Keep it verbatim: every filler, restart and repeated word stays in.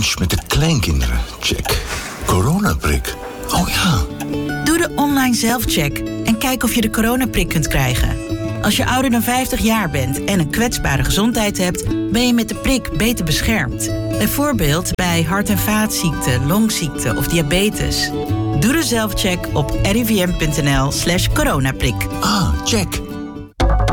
lunch met de kleinkinderen? Check. Coronaprik? Oh ja. Doe de online zelfcheck en kijk of je de coronaprik kunt krijgen. Als je ouder dan vijftig jaar bent en een kwetsbare gezondheid hebt, ben je met de prik beter beschermd. Bijvoorbeeld bij hart- en vaatziekten, longziekten of diabetes. Doe de zelfcheck op rivm.nl slash coronaprik. Ah, check.